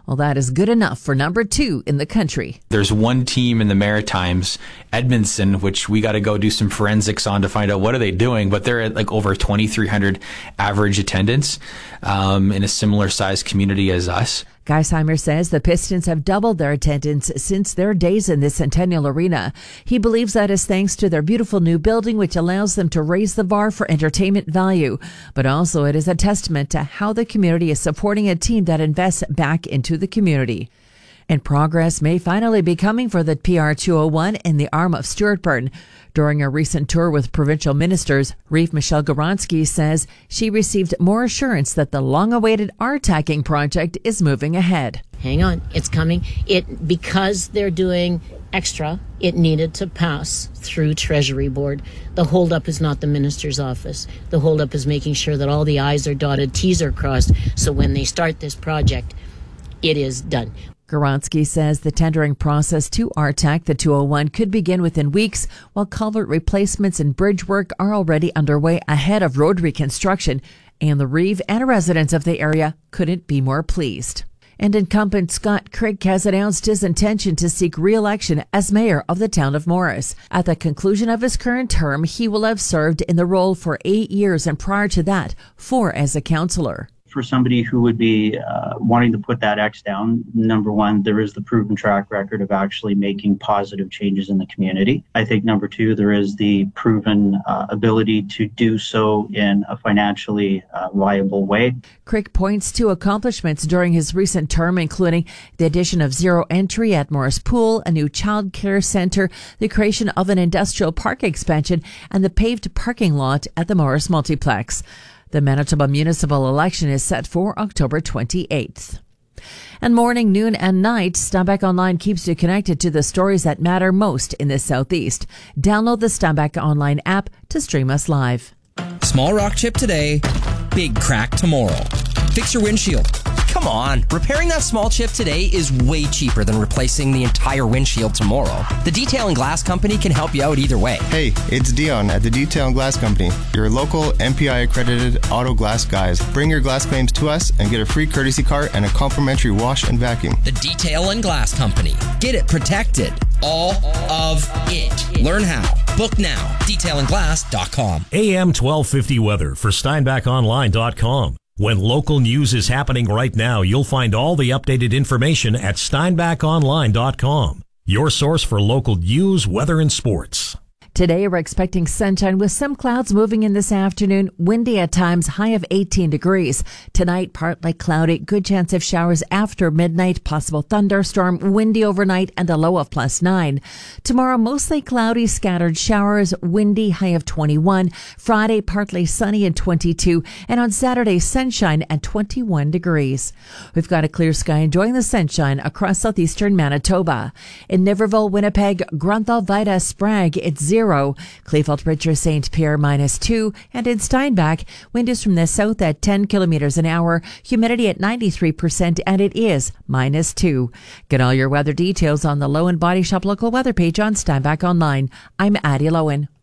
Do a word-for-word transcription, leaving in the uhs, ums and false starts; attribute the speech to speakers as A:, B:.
A: Well, that is good enough for number two in the country.
B: There's one team in the Maritimes, Edmondson, which we got to go do some forensics on to find out what are they doing, but they're at like over twenty-three hundred average attendance um, in a similar sized community as us.
A: Geisheimer says the Pistons have doubled their attendance since their days in the Centennial Arena. He believes that is thanks to their beautiful new building, which allows them to raise the bar for entertainment value. But also it is a testament to how the community is supporting a team that invests back into the community. And progress may finally be coming for the P R two oh one in the arm of Stuart Burn. During a recent tour with provincial ministers, Reeve Michelle Goronski says she received more assurance that the long-awaited R-tacking project is moving ahead.
C: Hang on, it's coming. It because they're doing extra, it needed to pass through Treasury Board. The holdup is not the minister's office. The holdup is making sure that all the I's are dotted, T's are crossed, so when they start this project, it is done.
A: Goronski says the tendering process to R TAC, the two oh one, could begin within weeks, while culvert replacements and bridge work are already underway ahead of road reconstruction, and the Reeve and residents of the area couldn't be more pleased. And incumbent Scott Crick has announced his intention to seek re-election as mayor of the town of Morris. At the conclusion of his current term, he will have served in the role for eight years and prior to that, four as a councillor.
D: For somebody who would be uh, wanting to put that X down, number one, there is the proven track record of actually making positive changes in the community. I think number two, there is the proven uh, ability to do so in a financially uh, viable way.
A: Crick points to accomplishments during his recent term, including the addition of zero entry at Morris Pool, a new child care center, the creation of an industrial park expansion, and the paved parking lot at the Morris Multiplex. The Manitoba municipal election is set for October twenty-eighth. And morning, noon, and night, Steinbach Online keeps you connected to the stories that matter most in the Southeast. Download the Steinbach Online app to stream us live.
E: Small rock chip today, big crack tomorrow. Fix your windshield. Come on, repairing that small chip today is way cheaper than replacing the entire windshield tomorrow. The Detail and Glass Company can help you out either way.
F: Hey, it's Dion at the Detail and Glass Company, your local M P I accredited auto glass guys. Bring your glass claims to us and get a free courtesy car and a complimentary wash and vacuum.
E: The Detail and Glass Company. Get it protected. All of it. Learn how. Book now. detail and glass dot com.
G: A M twelve fifty weather for steinbach online dot com. When local news is happening right now, you'll find all the updated information at steinbach online dot com. Your source for local news, weather, and sports.
A: Today, we're expecting sunshine with some clouds moving in this afternoon. Windy at times, high of eighteen degrees. Tonight, partly cloudy. Good chance of showers after midnight. Possible thunderstorm. Windy overnight and a low of plus nine. Tomorrow, mostly cloudy, scattered showers. Windy, high of twenty-one. Friday, partly sunny and twenty-two. And on Saturday, sunshine at twenty-one degrees. We've got a clear sky enjoying the sunshine across southeastern Manitoba. In Niverville, Winnipeg, Grunthal, Vida, Sprague, it's zero. Kleefeld, Richer, Saint Pierre, minus two. And in Steinbach, wind is from the south at ten kilometers an hour. Humidity at ninety-three percent, and it is minus two. Get all your weather details on the Lowen Body Shop local weather page on Steinbach Online. I'm Addie Lowen.